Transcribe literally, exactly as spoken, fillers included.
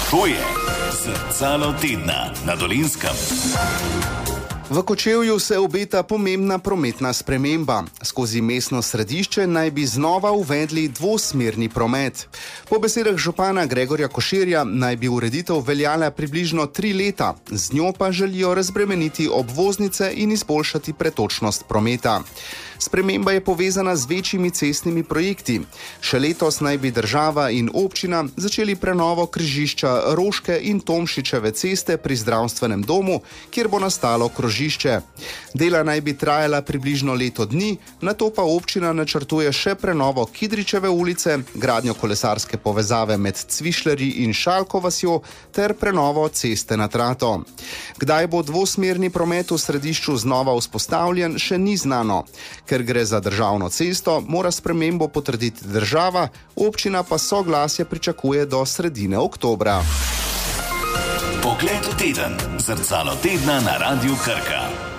To je Zrcalo tedna na Dolenjskem. V Kočevju se obeta pomembna prometna sprememba. Skozi mestno središče naj bi znova uvedli dvosmerni promet. Po besedah župana Gregorja Koširja naj bi ureditev veljala približno tri leta, z njo pa želijo razbremeniti obvoznice in izboljšati pretočnost prometa. Sprememba je povezana z večjimi cestnimi projekti. Še letos naj bi država in občina začeli prenovo križišča Roške in Tomšičeve ceste pri zdravstvenem domu, kjer bo nastalo krožišče. Dela naj bi trajala približno leto dni, nato pa občina načrtuje še prenovo Kidričeve ulice, gradnjo kolesarske povezave med Cvišlerji in Šalko vasjo ter prenovo ceste na Trato. Kdaj bo dvosmerni promet v središču znova vzpostavljen, še ni znano. Ker gre za državno cesto, mora spremembo potrditi država, občina pa soglasje pričakuje do sredine oktobra. Pogled v teden. Zrcalo tedna na Radiu Krka.